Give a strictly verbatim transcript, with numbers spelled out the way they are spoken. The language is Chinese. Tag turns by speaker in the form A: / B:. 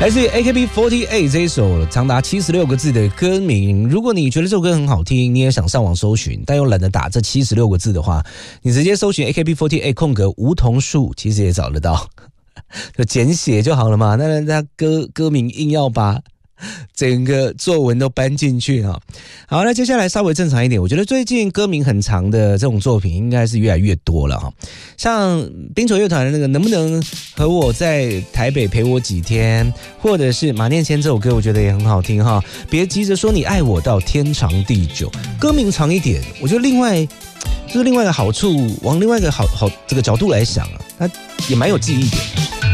A: 来自于 A K B 四十八 这一首长达七十六个字的歌名，如果你觉得这首歌很好听，你也想上网搜寻，但又懒得打这七十六个字的话，你直接搜寻 A K B 四十八 空格梧桐树，其实也找得到，就简写就好了嘛。那人家歌歌名硬要把整个作文都搬进去哈。好，那接下来稍微正常一点，我觉得最近歌名很长的这种作品应该是越来越多了哈。像冰球乐团的那个能不能和我在台北陪我几天，或者是马念先这首歌，我觉得也很好听哈。别急着说你爱我到天长地久，歌名长一点，我觉得另外就是另外一个好处，往另外一个好好这个角度来想啊，它也蛮有记忆点的。